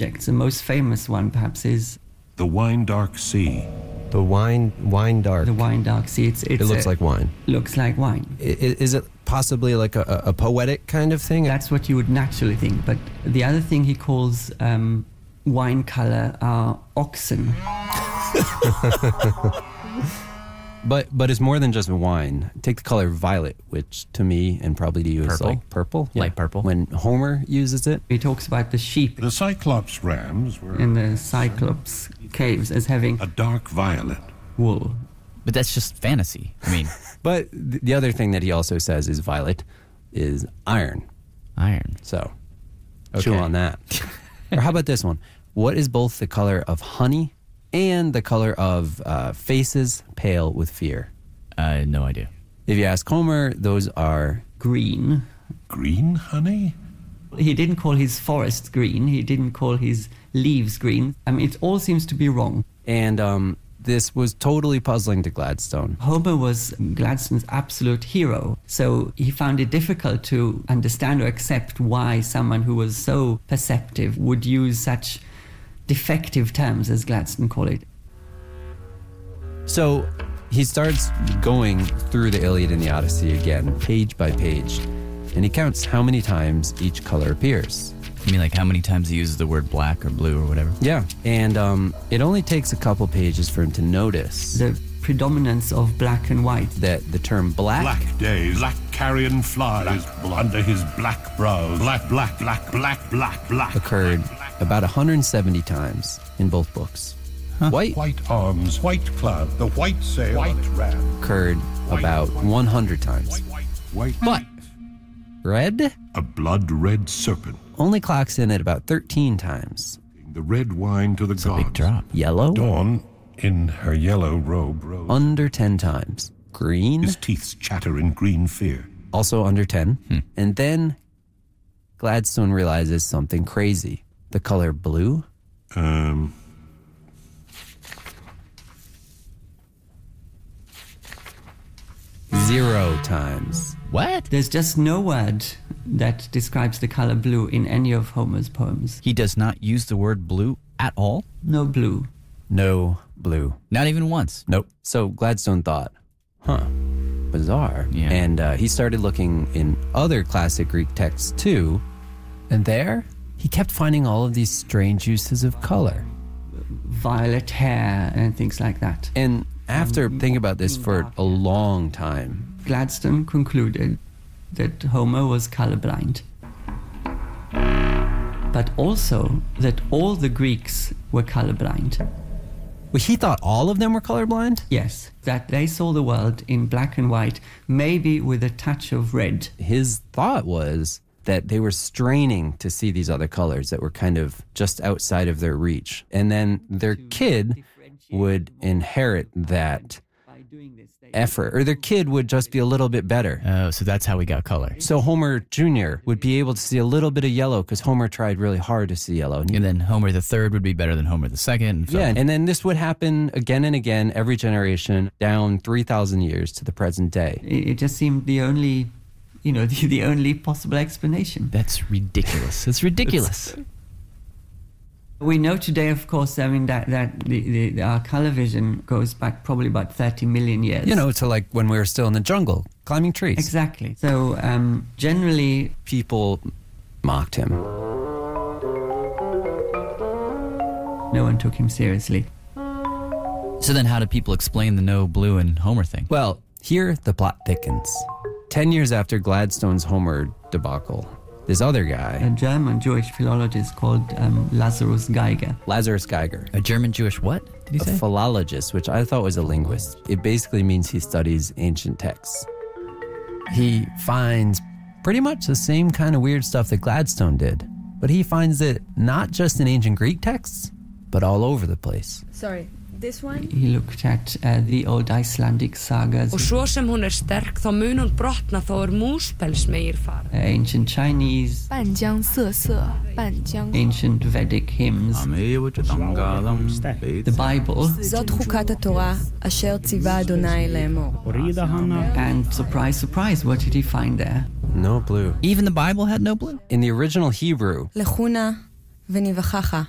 objects. The most famous one, perhaps, is the wine dark sea. The wine dark. the wine dark sea. It looks like wine. Looks like wine. Is it possibly like a poetic kind of thing? That's what you would naturally think. But the other thing he calls wine color are oxen. But it's more than just wine. Take the color violet, which to me and probably to you is like purple. Light purple. When Homer uses it. He talks about the sheep The Cyclops rams were in the Cyclops caves as having a dark violet. wool. But that's just fantasy. I mean, But the other thing that he also says is violet is iron. iron. So chew on that. Or how about this one? What is both the color of honey and the color of faces pale with fear? No idea. If you ask Homer, those are Green. Green honey? He didn't call his forests green. He didn't call his leaves green. I mean, it all seems to be wrong. and this was totally puzzling to Gladstone. Homer was Gladstone's absolute hero, so he found it difficult to understand or accept why someone who was so perceptive would use such defective terms, as Gladstone called it. So he starts going through the Iliad and the Odyssey again, page by page, and he counts how many times each color appears. You mean like how many times he uses the word black or blue or whatever? Yeah, and it only takes a couple pages for him to notice The predominance of black and white. that the term black, Black days, black carrion flies under his black brows. Black. occurred about 170 times in both books. White White arms, white cloud, the white sail, white ram. occurred about 100 times. White. But red A blood-red serpent. only clocks in at about 13 times. The red wine to the It's a gods. big drop. Yellow, Dawn, in her yellow robe, rose. under 10 times. Green, His teeth chatter in green fear. also under 10. And then Gladstone realizes something crazy. The color blue, 0 times. What? There's just no word that describes the color blue in any of Homer's poems. He does not use the word blue at all? No blue. No blue. Not even once. Nope. So Gladstone thought, bizarre. Yeah. And he started looking in other classic Greek texts too. And there, he kept finding all of these strange uses of color. Violet hair and things like that. And after thinking about this for a long time, Gladstone concluded that Homer was colorblind, but also that all the Greeks were colorblind. well, he thought all of them were colorblind? Yes, that they saw the world in black and white, maybe with a touch of red. His thought was that they were straining to see these other colors that were kind of just outside of their reach. And then their kid would inherit that effort, or their kid would just be a little bit better. Oh, so that's how we got color. So Homer Jr. would be able to see a little bit of yellow because Homer tried really hard to see yellow. And then Homer the third would be better than Homer the second. So Yeah, and then this would happen again and again, every generation, down 3,000 years to the present day. It just seemed the only, the only possible explanation. That's ridiculous. It's ridiculous. We know today, of course, that our color vision goes back probably about 30 million years. To like when we were still in the jungle, climbing trees. Exactly. So generally, People mocked him. no one took him seriously. So then how do people explain the no blue and Homer thing? Well, here the plot thickens. 10 years after Gladstone's Homer debacle, this other guy, A German Jewish philologist called Lazarus Geiger. Lazarus Geiger, A German Jewish what? Did he a say? philologist, which I thought was a linguist. It basically means he studies ancient texts. He finds pretty much the same kind of weird stuff that Gladstone did, but he finds it not just in ancient Greek texts, but all over the place. Sorry, this one? He looked at the old Icelandic sagas, Og svo sem hún sterk, þá mun hún brotna þó múspelsmeir fara. ancient Chinese, 半江瑟瑟，半江 ancient Vedic hymns, the Bible, זאת חוקת התורה אשר ציווה אדוני לאמור. and surprise, surprise, what did he find there? No blue. Even the Bible had no blue? In the original Hebrew, לכו נא וניווכחה.